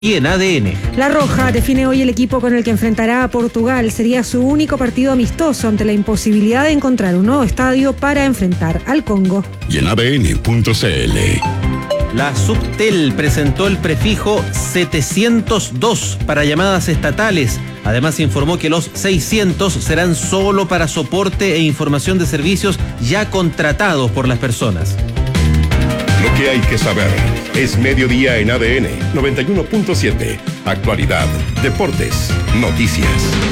Y en ADN. La Roja define hoy el equipo con el que enfrentará a Portugal. Sería su único partido amistoso ante la imposibilidad de encontrar un nuevo estadio para enfrentar al Congo. Y en ADN.cl. La Subtel presentó el prefijo 702 para llamadas estatales. Además informó que los 600 serán solo para soporte e información de servicios ya contratados por las personas. Lo que hay que saber es Mediodía en ADN 91.7. Actualidad, deportes, noticias.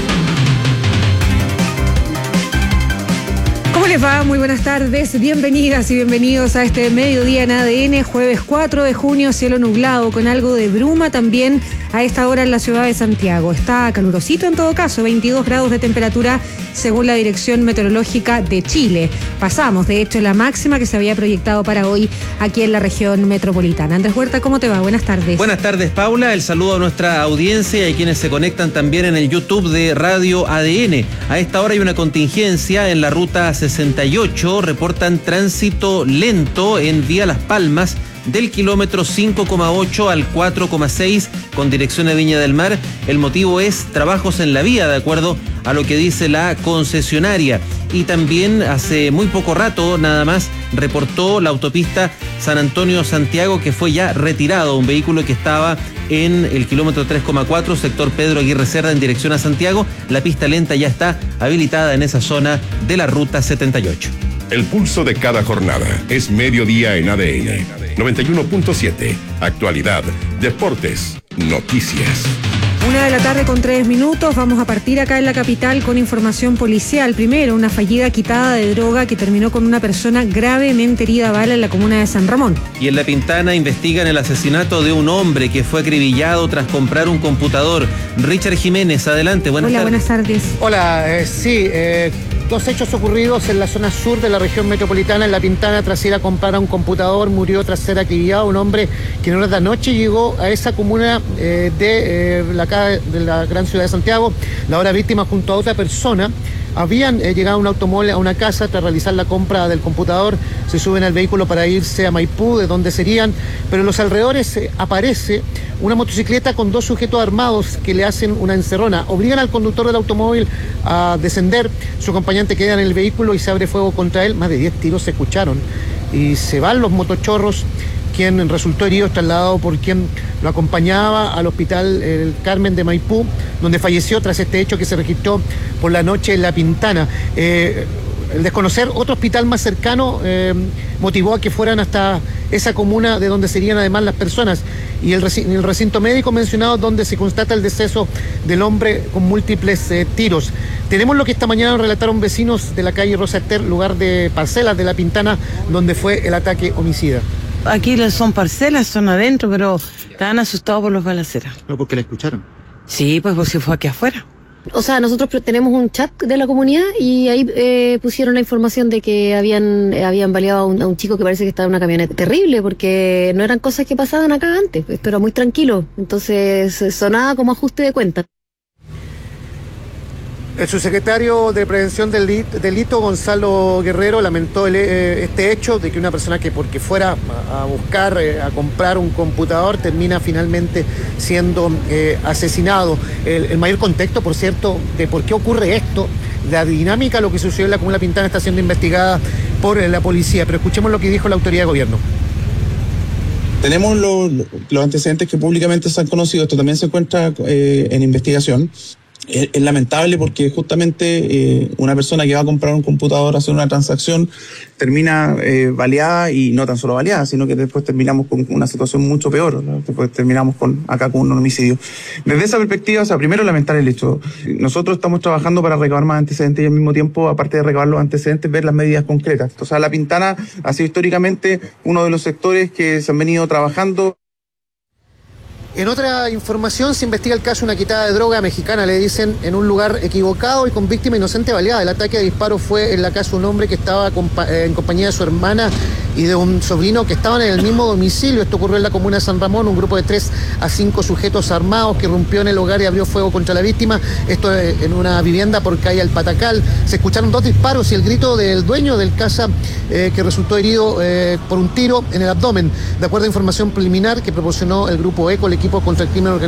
¿Cómo les va? Muy buenas tardes, bienvenidas y bienvenidos a este Mediodía en ADN, jueves 4 de junio, cielo nublado, con algo de bruma también a esta hora en la ciudad de Santiago. Está calurosito en todo caso, 22 grados de temperatura según la Dirección Meteorológica de Chile. Pasamos, de hecho, la máxima que se había proyectado para hoy aquí en la región metropolitana. Andrés Huerta, ¿cómo te va? Buenas tardes. Buenas tardes, Paula. El saludo a nuestra audiencia y a quienes se conectan también en el YouTube de Radio ADN. A esta hora hay una contingencia en la ruta 68. Reportan tránsito lento en vía Las Palmas del kilómetro 5,8 al 4,6 con dirección a Viña del Mar. El motivo es trabajos en la vía, de acuerdo a lo que dice la concesionaria. Y también hace muy poco rato nada más reportó la autopista San Antonio-Santiago que fue ya retirado un vehículo que estaba en el kilómetro 3,4, sector Pedro Aguirre Cerda en dirección a Santiago. La pista lenta ya está habilitada en esa zona de la ruta 78. El pulso de cada jornada es Mediodía en ADN 91.7. Actualidad, deportes, noticias. 1:03 vamos a partir acá en la capital con información policial. Primero, una fallida quitada de droga que terminó con una persona gravemente herida a bala en la comuna de San Ramón. Y en La Pintana investigan el asesinato de un hombre que fue acribillado tras comprar un computador. Richard Jiménez, adelante, buenas tardes. Buenas tardes. Hola, dos hechos ocurridos en la zona sur de la región metropolitana, en La Pintana, tras ir a comprar un computador, murió tras ser acribillado un hombre que en horas de la noche llegó a esa comuna de la gran ciudad de Santiago. La hora víctima junto a otra persona habían llegado a un automóvil, a una casa, tras realizar la compra del computador. Se suben al vehículo para irse a Maipú, de donde serían, pero en los alrededores aparece una motocicleta con dos sujetos armados que le hacen una encerrona. Obligan al conductor del automóvil a descender. Su acompañante queda en el vehículo y se abre fuego contra él. Más de 10 tiros se escucharon y se van los motochorros. Quien resultó herido es trasladado por quien lo acompañaba al hospital El Carmen de Maipú, donde falleció tras este hecho que se registró por la noche en La Pintana. El desconocer otro hospital más cercano motivó a que fueran hasta esa comuna de donde serían además las personas, y el recinto médico mencionado donde se constata el deceso del hombre con múltiples tiros. Tenemos lo que esta mañana relataron vecinos de la calle Rosa Ester, lugar de parcelas de La Pintana, donde fue el ataque homicida. Aquí son parcelas, son adentro, pero estaban asustados por los balaceras. ¿No porque la escucharon? Sí, pues si fue aquí afuera. O sea, nosotros tenemos un chat de la comunidad y ahí pusieron la información de que habían baleado a un chico que parece que estaba en una camioneta. Terrible, porque no eran cosas que pasaban acá antes, esto era muy tranquilo, entonces sonaba como ajuste de cuenta. El subsecretario de Prevención del Delito, Gonzalo Guerrero, lamentó este hecho de que una persona que porque fuera a buscar, a comprar un computador, termina finalmente siendo asesinado. El mayor contexto, por cierto, de por qué ocurre esto, la dinámica, lo que sucedió en la comuna Pintana, está siendo investigada por la policía. Pero escuchemos lo que dijo la autoridad de gobierno. Tenemos los antecedentes que públicamente se han conocido. Esto también se encuentra en investigación. Es lamentable porque justamente una persona que va a comprar un computador, hacer una transacción, termina baleada, y no tan solo baleada, sino que después terminamos con una situación mucho peor, ¿no? Después terminamos acá con un homicidio. Desde esa perspectiva, primero lamentar el hecho. Nosotros estamos trabajando para recabar más antecedentes y al mismo tiempo, aparte de recabar los antecedentes, ver las medidas concretas. O sea, La Pintana ha sido históricamente uno de los sectores que se han venido trabajando. En otra información, se investiga el caso de una quitada de droga mexicana, le dicen, en un lugar equivocado y con víctima inocente baleada. El ataque de disparo fue en la casa de un hombre que estaba en compañía de su hermana y de un sobrino que estaban en el mismo domicilio. Esto ocurrió en la comuna de San Ramón. Un grupo de 3 a 5 sujetos armados que irrumpió en el hogar y abrió fuego contra la víctima. Esto en una vivienda por calle El Patacal. Se escucharon 2 disparos y el grito del dueño del casa que resultó herido por un tiro en el abdomen. De acuerdo a información preliminar que proporcionó el grupo ECO, el equipo contra el crimen organizado